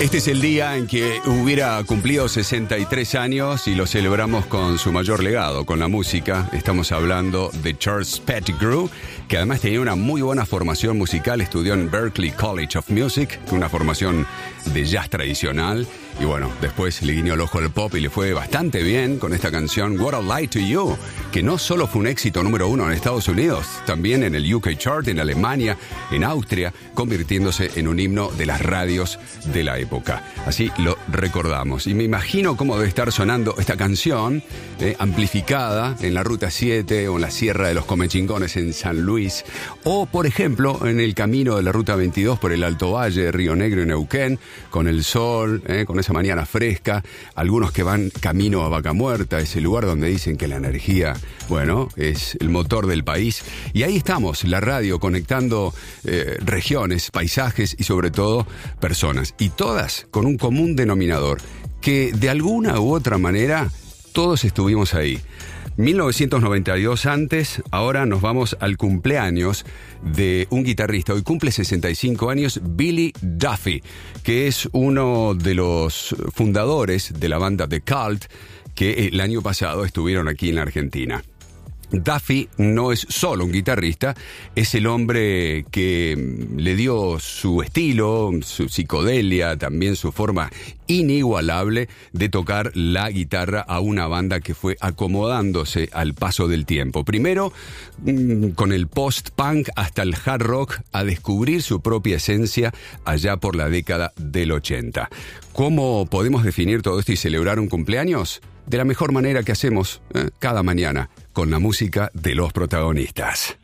Este es el día en que hubiera cumplido 63 años y lo celebramos con su mayor legado, con la música. Estamos hablando de Charles Pettigrew, que además tenía una muy buena formación musical. Estudió en Berklee College of Music, una formación de jazz tradicional. Y bueno, después le guiñó el ojo al pop y le fue bastante bien con esta canción What a Lie to You, que no solo fue un éxito número 1 en Estados Unidos, también en el UK Chart, en Alemania, en Austria, convirtiéndose en un himno de las radios de la época. Así lo recordamos. Y me imagino cómo debe estar sonando esta canción, amplificada en la Ruta 7 o en la Sierra de los Comechingones en San Luis, o por ejemplo en el camino de la Ruta 22 por el Alto Valle de Río Negro y Neuquén, con el sol, con esa mañana fresca, algunos que van camino a Vaca Muerta, ese lugar donde dicen que la energía, bueno, es el motor del país. Y ahí estamos, la radio conectando regiones, paisajes y sobre todo personas. Y todas con un común denominador, que de alguna u otra manera todos estuvimos ahí. 1992 antes, ahora nos vamos al cumpleaños de un guitarrista. Hoy cumple 65 años, Billy Duffy, que es uno de los fundadores de la banda The Cult, que el año pasado estuvieron aquí en la Argentina. Duffy no es solo un guitarrista, es el hombre que le dio su estilo, su psicodelia, también su forma inigualable de tocar la guitarra a una banda que fue acomodándose al paso del tiempo. Primero con el post-punk hasta el hard rock, a descubrir su propia esencia allá por la década del 80. ¿Cómo podemos definir todo esto y celebrar un cumpleaños? De la mejor manera que hacemos cada mañana, con la música de los protagonistas.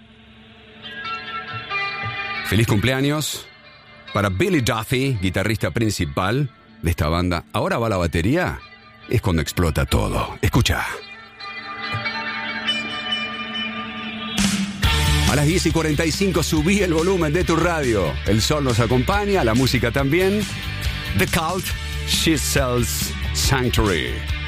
Feliz cumpleaños para Billy Duffy, guitarrista principal de esta banda. Ahora va la batería, es cuando explota todo. Escucha. A las 10:45 subí el volumen de tu radio. El sol nos acompaña, la música también. The Cult, She Sells Sanctuary.